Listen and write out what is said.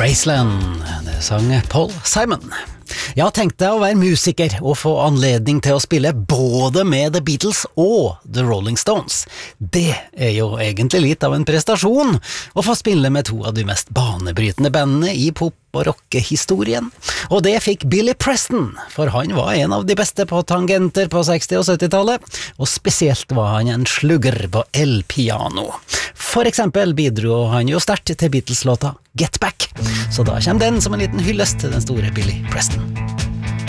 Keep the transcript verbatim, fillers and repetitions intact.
Graceland, det sang Paul Simon. Jeg har tenkt deg å være musiker og få anledning til å spille både med The Beatles og The Rolling Stones. Det er jo egentlig litt av en prestasjon å få spille med to av de mest banebrytende bandene i pop- og rockehistorien. Og det fikk Billy Preston, for han var en av de beste på tangenter på seksti- og syttitallet, og spesielt var han en slugger på el-piano. For eksempel bidro han jo sterkt til Beatles-låta Get Back, så da kommer den som en liten hyllest til den store Billy Preston.